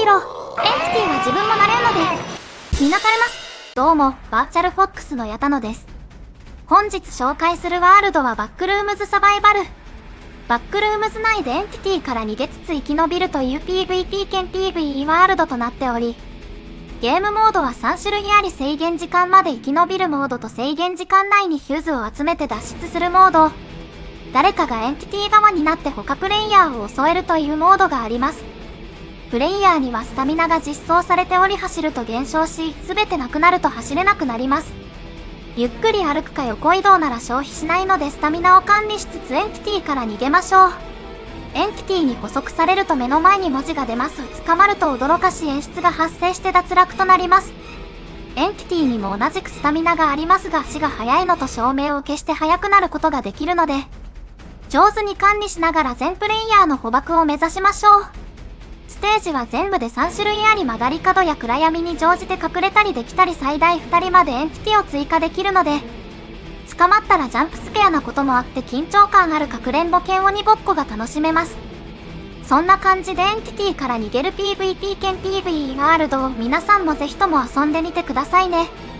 びろ。エンティティは自分もなれるので。みなかれます。どうも、バーチャルフォックスの矢田野です。本日紹介するワールドはバックルームズサバイバル。バックルームズ内でエンティティから逃げつつ生き延びるという PVP 兼 PVE ワールドとなっており、ゲームモードは3種類あり、制限時間まで生き延びるモードと制限時間内にフューズを集めて脱出するモード。誰かがエンティティ側になって他プレイヤーを襲えるというモードがあります。プレイヤーにはスタミナが実装されており、走ると減少し、すべてなくなると走れなくなります。ゆっくり歩くか横移動なら消費しないので、スタミナを管理しつつエンティティから逃げましょう。エンティティに捕捉されると目の前に文字が出ます。捕まると驚かし演出が発生して脱落となります。エンティティにも同じくスタミナがありますが、足が速いのと照明を消して速くなることができるので、上手に管理しながら全プレイヤーの捕獲を目指しましょう。ステージは全部で3種類あり、曲がり角や暗闇に乗じて隠れたりできたり、最大2人までエンティティを追加できるので、捕まったらジャンプスペアなこともあって緊張感あるかくれんぼ兼鬼ごっこが楽しめます。そんな感じでエンティティから逃げる PVP 兼 PVE ワールドを皆さんもぜひとも遊んでみてくださいね。